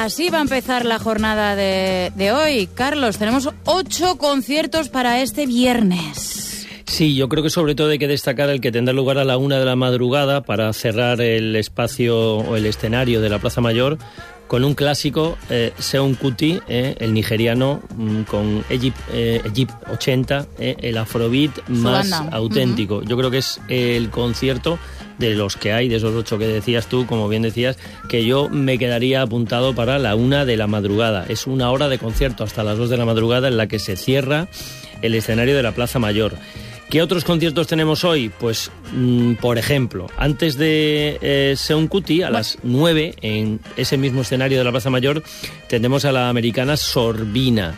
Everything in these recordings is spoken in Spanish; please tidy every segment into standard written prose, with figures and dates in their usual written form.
así va a empezar la jornada de hoy. Carlos, tenemos 8 conciertos para este viernes. Sí, yo creo que sobre todo hay que destacar el que tendrá lugar a la 1 de la madrugada para cerrar el espacio o el escenario de la Plaza Mayor con un clásico, Seun Kuti, el nigeriano, con Egypt 80, el afrobeat más auténtico. Yo creo que es el concierto de los que hay, de esos 8 que decías tú, como bien decías, que yo me quedaría apuntado para la 1 de la madrugada. Es 1 hora de concierto hasta las 2 de la madrugada en la que se cierra el escenario de la Plaza Mayor. ¿Qué otros conciertos tenemos hoy? Pues, por ejemplo, antes de Seun Kuti, a las 9, en ese mismo escenario de la Plaza Mayor, tendremos a la americano Sorbina.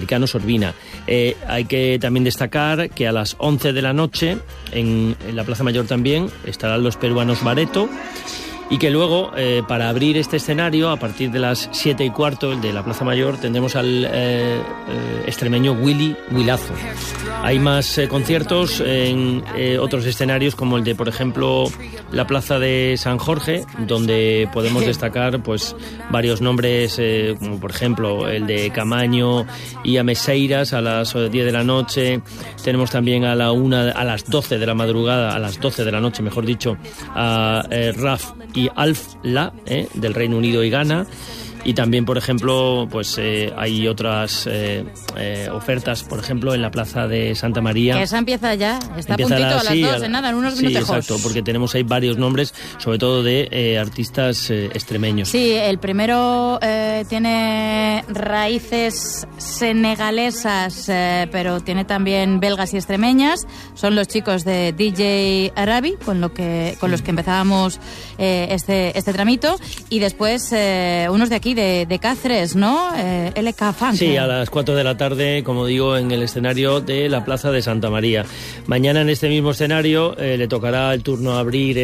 Hay que también destacar que a las 11 de la noche, en la Plaza Mayor también, estarán los peruanos Bareto. Y que luego, para abrir este escenario, a partir de las 7:15, el de la Plaza Mayor, tendremos al extremeño Willy Willazo. Hay más conciertos en otros escenarios, como el de, por ejemplo, la Plaza de San Jorge, donde podemos destacar pues varios nombres, como por ejemplo el de Camaño y Ameseiras a las 10 de la noche. Tenemos también a las 12 de la madrugada, a las 12 de la noche, mejor dicho, a Raf y Alf La, del Reino Unido y Ghana. Y también, por ejemplo, pues hay otras ofertas, por ejemplo, en la Plaza de Santa María. Que esa empieza ya, está a puntito a las 2, en nada, en unos minutos. Sí, exacto, porque tenemos ahí varios nombres, sobre todo de artistas extremeños. Sí, el primero tiene raíces senegalesas, pero tiene también belgas y extremeñas. Son los chicos de DJ Arabi, con los que empezábamos este tramito. Y después unos de aquí, de Cáceres, ¿no? LK Funk. Sí, a las 4 de la tarde, como digo, en el escenario de la Plaza de Santa María. Mañana en este mismo escenario le tocará el turno a abrir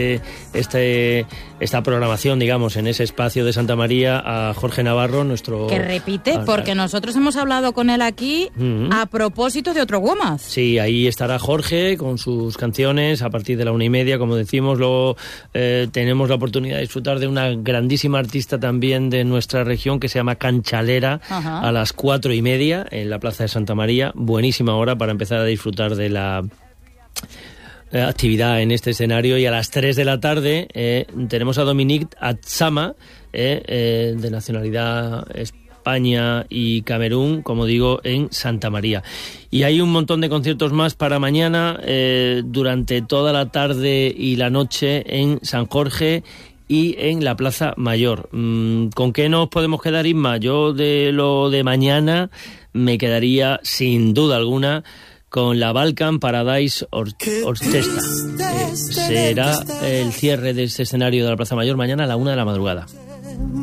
esta programación, digamos, en ese espacio de Santa María a Jorge Navarro, nuestro... Que repite, porque nosotros hemos hablado con él aquí a propósito de otro Womas. Sí, ahí estará Jorge con sus canciones a partir de la 1:30, como decimos. Luego tenemos la oportunidad de disfrutar de una grandísima artista también de nuestra región que se llama Canchalera. Ajá. A las 4:30 en la Plaza de Santa María. Buenísima hora para empezar a disfrutar de la actividad en este escenario. Y a las 3 de la tarde tenemos a Dominique Atsama, de nacionalidad España y Camerún, como digo, en Santa María. Y hay un montón de conciertos más para mañana, durante toda la tarde y la noche en San Jorge y en la Plaza Mayor. ¿Con qué nos podemos quedar, Isma? Yo de lo de mañana me quedaría, sin duda alguna, con la Balkan Paradise Orchestra. Será el cierre de este escenario de la Plaza Mayor mañana a la 1 de la madrugada.